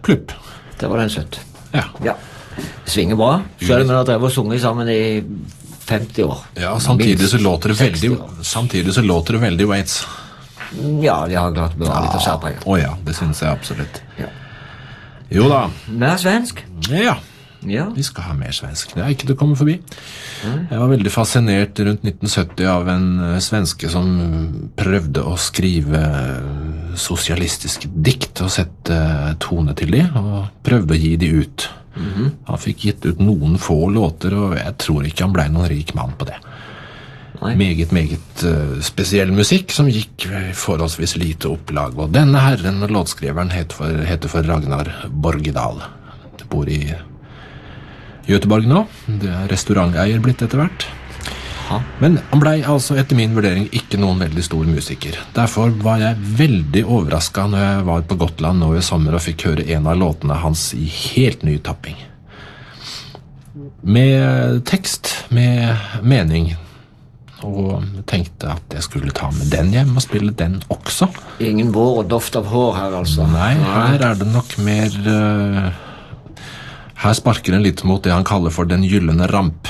Plupp. Det var den søtt. Ja. Ja. Det svinger bra. Selv om vi har drevet og sunget sammen i 50 år. Ja, samtidig så låter det 60 veldig Waits. Ja, de har klart å bevare litt av særpreget. Ja, det synes jeg absolutt. Ja. Jo da. Mer svensk? Ja. Ja. Vi skal ha mer svensk. Det er ikke til å komme forbi. Jeg var veldig fascinert rundt 1970 av en svenske som prøvde å skrive sosialistiske dikt og sette tone til de, og prøvde å gi de ut. Han fikk gitt ut noen få låter, og jeg tror ikke han ble noen rik mann på det. Nei. Meget spesiell musikk som gikk forholdsvis lite opplag, og denne herren, låtskriveren, heter for Ragnar Borgedal. Det bor i Göteborg nå. Det er restauranteier blitt etter hvert. Men han ble altså etter min vurdering ikke noen veldig stor musiker. Derfor var jeg veldig overrasket når jeg var på Gotland nå i sommer og fikk høre en av låtene hans i helt ny tapping. Med tekst, med mening. Og tenkte at jeg skulle ta med den hjem og spille den også. Ingen vår og doft av hår her, altså. Nei, her er det nok mer... Her sparker han litt mot det han kaller for den gyllene ramp.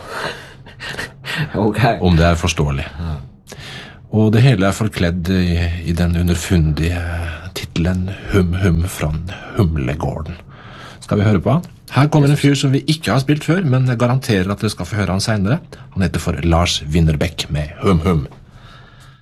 Okay. Om det er forståelig. Og det hele er forkledd i den underfundige titlen Hum Hum fra Humlegården. Skal vi høre på han? Her kommer en fyr som vi ikke har spilt før, men jeg garanterer at dere skal få høre han senere. Han heter for Lars Winnerbäck med Hum Hum.